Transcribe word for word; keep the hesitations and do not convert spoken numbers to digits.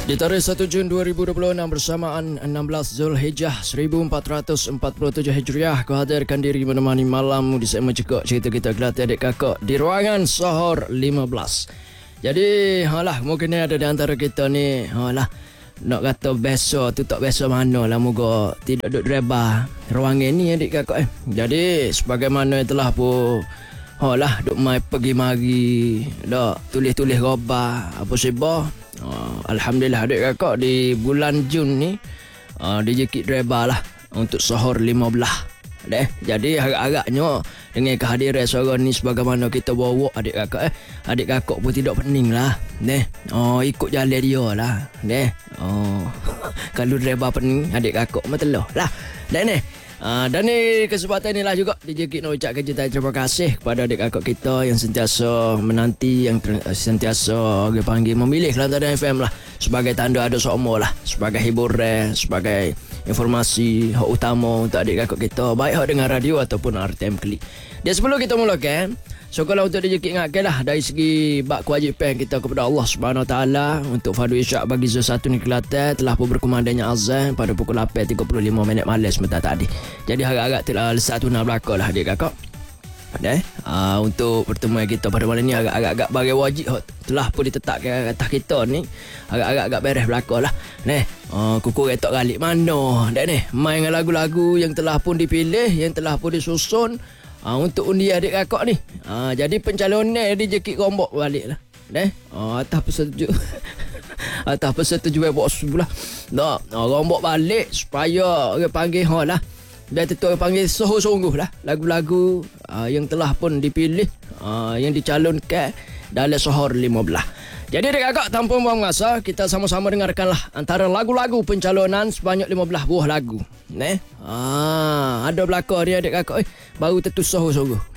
Di tarikh satu Jun dua ribu dua puluh enam bersamaan enam belas Zulhijjah seribu empat ratus empat puluh tujuh Hijriah, aku hadirkan diri menemani malammu di segmen Cekak Cerita Kita Gelati Adik Kakak di ruangan Sahur lima belas. Jadi, halah, mungkin ada di antara kita ni, halah, nak kata biasa tu tak biasa mana lah, moga tidak duduk dreba ruangan ni adik kakak eh. Jadi, sebagaimana telah pun halah, duk mai pergi mari, dak tulis-tulis khabar apa sebab. Uh, Alhamdulillah adik kakak di bulan Jun ni uh, dijekit driver lah untuk sahur lima belas. Deh, jadi agak-agaknya dengan kehadiran seorang ni sebagaimana kita bawa adik kakak eh, adik kakak pun tidak pening lah. Deh, oh, ikut jalan dia lah. Deh, oh, kalau driver pening adik kakak matelah lah. Deh ni. Uh, dan ni kesempatan inilah juga D J Kit nak ucapkan jutaan terima kasih kepada adik kakak kita yang sentiasa menanti, yang ter, sentiasa dia panggil memilih Kelantan F M lah sebagai tanda ada semua lah, sebagai hiburan, sebagai informasi hak utama untuk adik kakak kita, baik hak dengan radio ataupun R T M Klik. Dan sebelum kita mulakan, so kalau untuk D J Kit ingatkan lah dari segi bak kewajipan kita kepada Allah Subhanahu Wa Taala untuk fardu isyak bagi zul satu ni Kelantan telah pun berkumandangnya azan pada pukul lapan tiga puluh lima minit malam sebentar tadi. Jadi harap-harap telah satu nak belakang lah adik kakak. Eh, uh, untuk pertemuan kita pada malam ni agak-agak bagi wajib telah pun ditetapkan atas kita ni, agak-agak beres belakang lah. Neh, uh, kuku retok galik mana dah ni, main dengan lagu-lagu yang telah pun dipilih, yang telah pun disusun uh, untuk undi adik kakak ni. Uh, jadi pencalonan dia jekit rombok balik lah. Neh, uh, atas persetuju atas persetujuan bos pula. Dah, uh, rombok balik supaya orang panggil ha lah. Dia tentu orang panggil sungguh-sungguh lah lagu-lagu uh, yang telah pun dipilih, uh, yang dicalonkan dalam sahur lima belas. Jadi adik kakak, tanpa buang masa, kita sama-sama dengarkanlah antara lagu-lagu pencalonan sebanyak lima belas buah lagu. Neh, ah, ada belakang dia adik kakak eh, baru tentu sungguh-sungguh.